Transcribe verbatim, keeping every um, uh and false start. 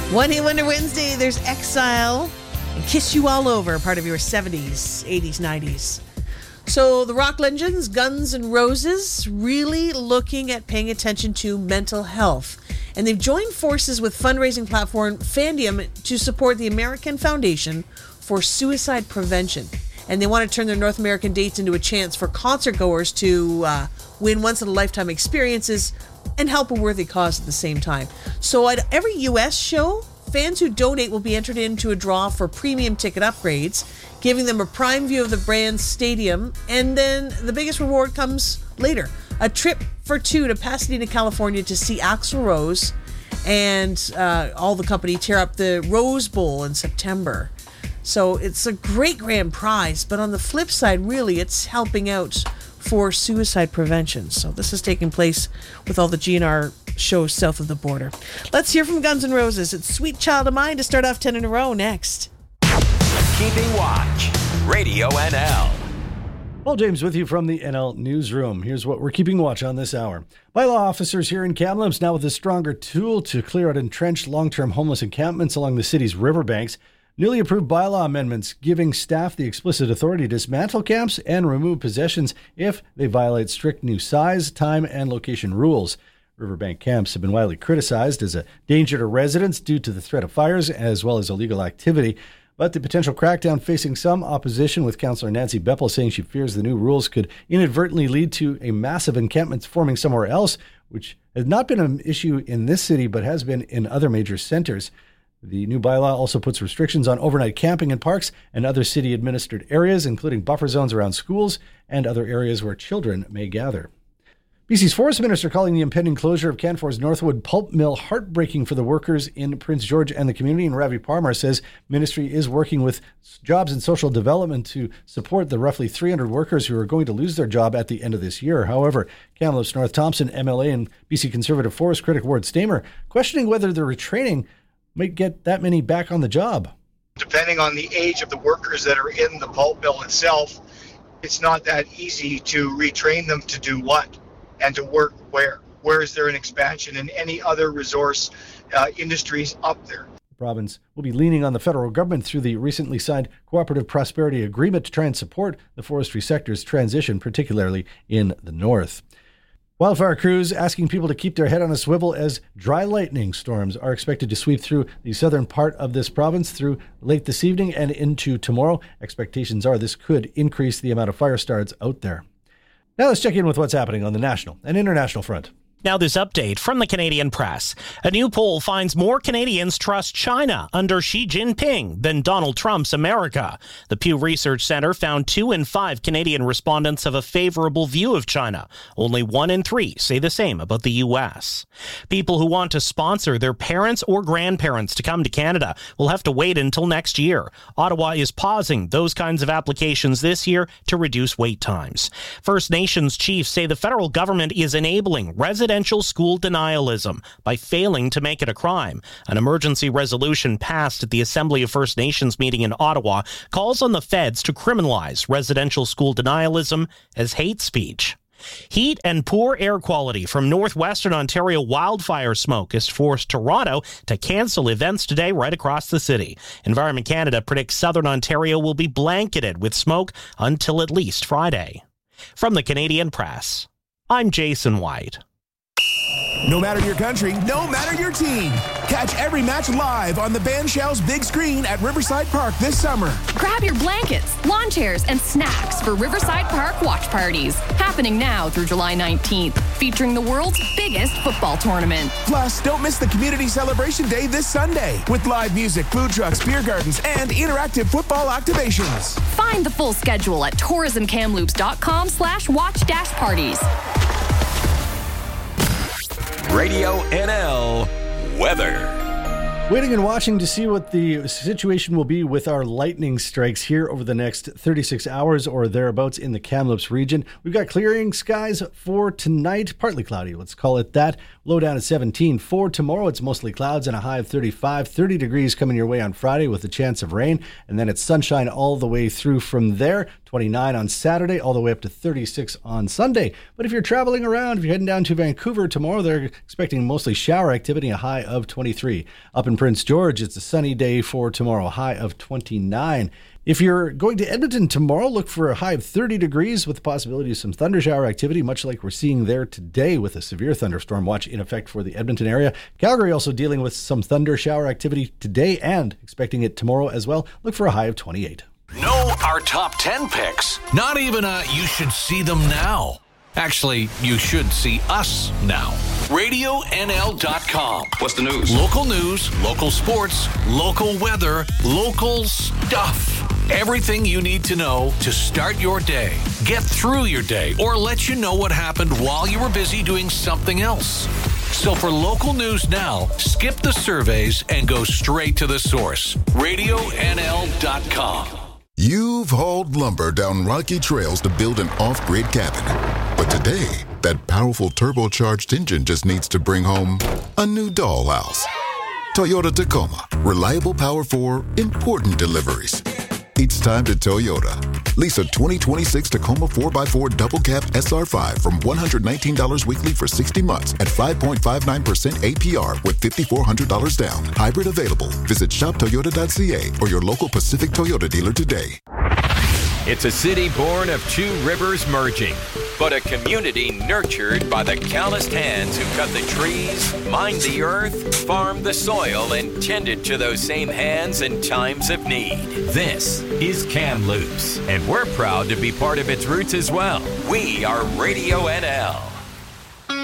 One Hit Wonder Wednesday, there's Exile and Kiss You All Over, part of your seventies, eighties, nineties. So the rock legends, Guns N' Roses, really looking at paying attention to mental health. And they've joined forces with fundraising platform Fandium to support the American Foundation for Suicide Prevention. And they want to turn their North American dates into a chance for concert goers to uh, win once-in-a-lifetime experiences and help a worthy cause at the same time. So at every U S show, fans who donate will be entered into a draw for premium ticket upgrades, giving them a prime view of the brand's stadium. And then the biggest reward comes later. A trip for two to Pasadena, California to see Axl Rose and uh, all the company tear up the Rose Bowl in September. So it's a great grand prize, but on the flip side, really, it's helping out for suicide prevention. So this is taking place with all the G N R shows south of the border. Let's hear from Guns N' Roses. It's Sweet Child of Mine to start off ten in a row next. Keeping Watch, Radio N L. Paul James with you from the N L Newsroom. Here's what we're keeping watch on this hour. Bylaw officers here in Kamloops now with a stronger tool to clear out entrenched long-term homeless encampments along the city's riverbanks. Newly approved bylaw amendments giving staff the explicit authority to dismantle camps and remove possessions if they violate strict new size, time, and location rules. Riverbank camps have been widely criticized as a danger to residents due to the threat of fires as well as illegal activity. But the potential crackdown facing some opposition, with Councillor Nancy Beppel saying she fears the new rules could inadvertently lead to a massive encampment forming somewhere else, which has not been an issue in this city but has been in other major centers. The new bylaw also puts restrictions on overnight camping in parks and other city-administered areas, including buffer zones around schools and other areas where children may gather. B C's Forest Minister calling the impending closure of Canfor's Northwood pulp mill heartbreaking for the workers in Prince George and the community. And Ravi Parmar says ministry is working with Jobs and Social Development to support the roughly three hundred workers who are going to lose their job at the end of this year. However, Kamloops North Thompson M L A and B C Conservative Forest critic Ward Stamer questioning whether the retraining might get that many back on the job. Depending on the age of the workers that are in the pulp mill itself, it's not that easy to retrain them to do what and to work where. Where is there an expansion in any other resource uh, industries up there? The province will be leaning on the federal government through the recently signed Cooperative Prosperity Agreement to try and support the forestry sector's transition, particularly in the north. Wildfire crews asking people to keep their head on a swivel as dry lightning storms are expected to sweep through the southern part of this province through late this evening and into tomorrow. Expectations are this could increase the amount of fire starts out there. Now let's check in with what's happening on the national and international front. Now this update from the Canadian Press. A new poll finds more Canadians trust China under Xi Jinping than Donald Trump's America. The Pew Research Center found two in five Canadian respondents have a favorable view of China. Only one in three say the same about the U S. People who want to sponsor their parents or grandparents to come to Canada will have to wait until next year. Ottawa is pausing those kinds of applications this year to reduce wait times. First Nations chiefs say the federal government is enabling residents Residential school denialism by failing to make it a crime. An emergency resolution passed at the Assembly of First Nations meeting in Ottawa calls on the feds to criminalize residential school denialism as hate speech. Heat and poor air quality from northwestern Ontario wildfire smoke has forced Toronto to cancel events today right across the city. Environment Canada predicts southern Ontario will be blanketed with smoke until at least Friday. From the Canadian Press, I'm Jason White. No matter your country, no matter your team. Catch every match live on the Band Shell's big screen at Riverside Park this summer. Grab your blankets, lawn chairs, and snacks for Riverside Park watch parties. Happening now through July nineteenth, featuring the world's biggest football tournament. Plus, don't miss the Community Celebration Day this Sunday with live music, food trucks, beer gardens, and interactive football activations. Find the full schedule at tourismkamloops.com slash watch dash parties. Radio N L weather. Waiting and watching to see what the situation will be with our lightning strikes here over the next thirty-six hours or thereabouts in the Kamloops region. We've got clearing skies for tonight, partly cloudy, let's call it that. Low down at seventeen. For tomorrow, it's mostly clouds and a high of thirty-five. thirty degrees coming your way on Friday with a chance of rain. And then it's sunshine all the way through from there. twenty-nine on Saturday, all the way up to thirty-six on Sunday. But if you're traveling around, if you're heading down to Vancouver tomorrow, they're expecting mostly shower activity, a high of twenty-three. Up in Prince George. It's a sunny day for tomorrow, high of twenty-nine. If you're going to Edmonton tomorrow, look for a high of thirty degrees with the possibility of some thunder shower activity, much like we're seeing there today with a severe thunderstorm watch in effect for the Edmonton area. Calgary also dealing with some thunder shower activity today and expecting it tomorrow as well. Look for a high of twenty-eight. Know our top ten picks. Not even a you should see them now. Actually, you should see us now. radio N L dot com. What's the news? Local news, local sports, local weather, local stuff. Everything you need to know to start your day, get through your day, or let you know what happened while you were busy doing something else. So for local news now, skip the surveys and go straight to the source. radio N L dot com. You've hauled lumber down rocky trails to build an off-grid cabin. But today, that powerful turbocharged engine just needs to bring home a new dollhouse. Toyota Tacoma. Reliable power for important deliveries. It's time to Toyota. Lease a twenty twenty-six Tacoma four by four Double Cab S R five from one hundred nineteen dollars weekly for sixty months at five point five nine percent A P R with five thousand four hundred dollars down. Hybrid available. Visit shop toyota dot c a or your local Pacific Toyota dealer today. It's a city born of two rivers merging, but a community nurtured by the calloused hands who cut the trees, mined the earth, farmed the soil, and tended to those same hands in times of need. This is Kamloops, and we're proud to be part of its roots as well. We are Radio N L.